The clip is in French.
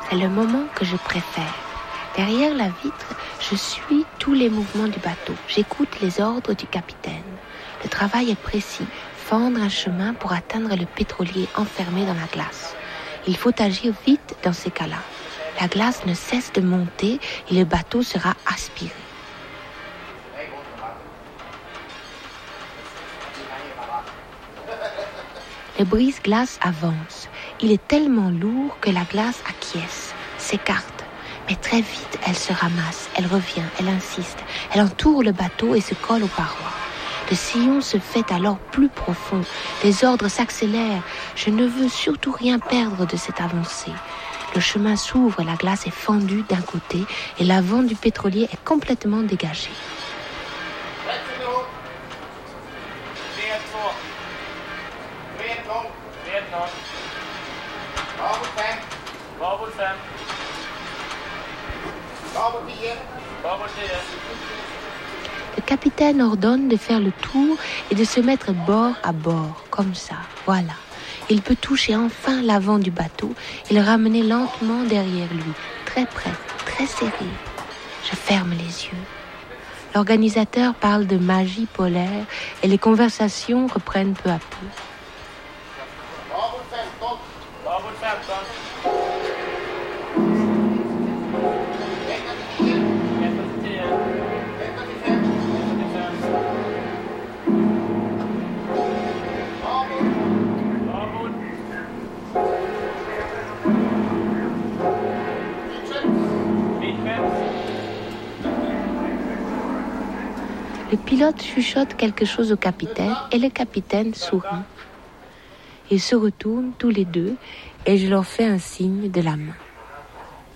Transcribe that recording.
C'est le moment que je préfère. Derrière la vitre, je suis tous les mouvements du bateau. J'écoute les ordres du capitaine. Le travail est précis, fendre un chemin pour atteindre le pétrolier enfermé dans la glace. Il faut agir vite dans ces cas-là. La glace ne cesse de monter et le bateau sera aspiré. Le brise-glace avance. Il est tellement lourd que la glace acquiesce, s'écarte. Mais très vite, elle se ramasse, elle revient, elle insiste. Elle entoure le bateau et se colle aux parois. Le sillon se fait alors plus profond. Les ordres s'accélèrent. Je ne veux surtout rien perdre de cette avancée. Le chemin s'ouvre, la glace est fendue d'un côté et l'avant du pétrolier est complètement dégagé. Le capitaine ordonne de faire le tour et de se mettre bord à bord, comme ça, voilà. Il peut toucher enfin l'avant du bateau et le ramener lentement derrière lui, très près, très serré. Je ferme les yeux. L'organisateur parle de magie polaire et les conversations reprennent peu à peu. Le pilote chuchote quelque chose au capitaine et le capitaine sourit. Ils se retournent tous les deux et je leur fais un signe de la main.